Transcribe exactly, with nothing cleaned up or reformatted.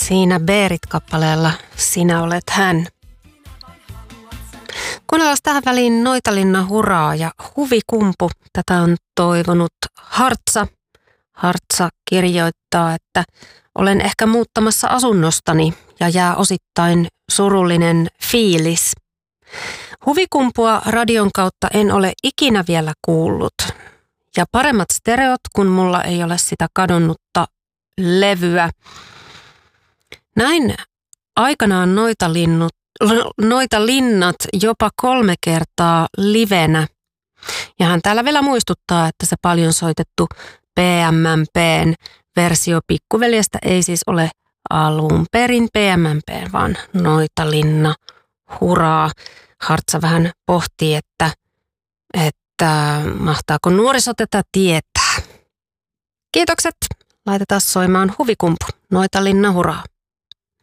Siinä Beerit-kappaleella Sinä olet hän. Kuunnellaan tähän väliin Noitalinna Huraa ja Huvikumpu. Tätä on toivonut Hartsa. Hartsa kirjoittaa, että olen ehkä muuttamassa asunnostani ja jää osittain surullinen fiilis. Huvikumpua radion kautta en ole ikinä vielä kuullut. Ja paremmat stereot, kun mulla ei ole sitä kadonnutta levyä. Näin aikanaan noita, linnut, noita linnat jopa kolme kertaa livenä. Ja hän täällä vielä muistuttaa, että se paljon soitettu P M M P:n versio Pikkuveljestä ei siis ole alun perin P M M P, vaan Noitalinna Huraa. Hartsa vähän pohtii, että, että mahtaako nuoriso tätä tietää. Kiitokset. Laitetaan soimaan Huvikumpu. Noitalinna Huraa.